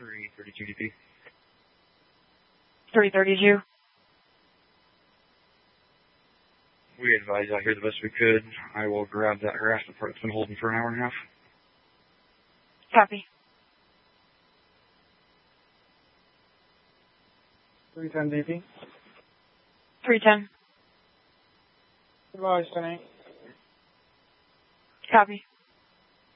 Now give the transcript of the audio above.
332 DP. 332. We advise out here the best we could. I will grab that harassment part that's been holding for an hour and a half. Copy. 310 DP. 310. Advise 10-8. Copy.